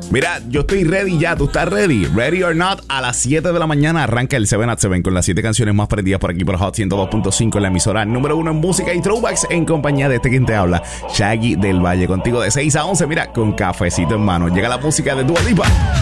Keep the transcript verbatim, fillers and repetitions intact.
Mira, yo estoy ready ya. ¿Tú estás ready? Ready or not, a las siete de la mañana arranca el siete at siete con las siete canciones más prendidas por aquí por Hot ciento dos punto cinco, la emisora número uno en música y throwbacks, en compañía de este quien te habla, Shaggy del Valle, contigo de seis a once, mira, con cafecito en mano. Llega la música de Dua Lipa.